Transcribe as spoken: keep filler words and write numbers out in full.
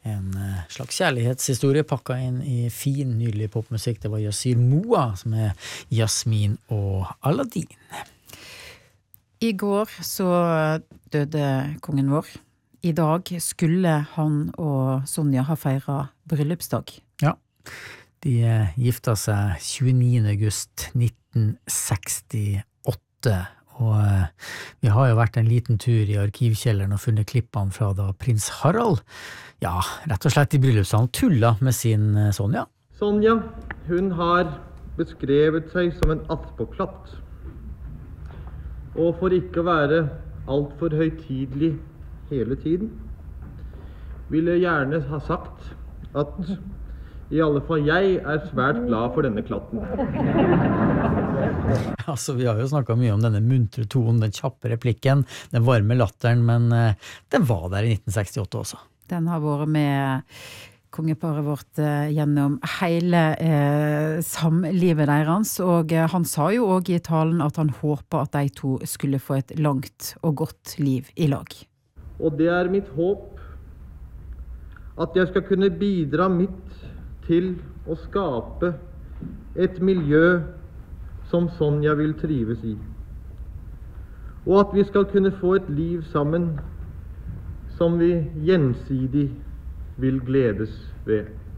En slags kjærlighetshistorie pakket inn i fin, nydelig popmusikk. Det var Yasir Moa som er Jasmin og Aladdin. I går så døde kongen vår. I dag skulle han og Sonja ha feiret bryllupsdag. Ja, de gifta seg tjueniende august nitten sekstiåtte. Og vi har jo vært en liten tur i arkivkjelleren og funnet klippene fra da prins Harald, ja, rett og slett i bryllupssalen, tulla med sin Sonja. Sonja, hun har beskrevet seg som en aspåklatt. Og for ikke å være alt for høytidelig hele tiden, vil jeg gjerne ha sagt at i alle fall jeg er svært glad for denne klatten. Altså, vi har jo snakket mye om denne muntre tonen, den kjappe replikken, den varme latteren, men eh, den var der i nitten sekstiåtte også. Den har vært med kongeparet vårt eh, gjennom hele eh, samlivet deres, og eh, han sa jo også i talen at han håper at de to skulle få et langt og godt liv i lag. Og det er mitt håp at jeg skal kunne bidra mitt til å skape et miljø som Sonja vil trives i. Og at vi skal kunne få et liv sammen som vi gjensidig vil gledes ved.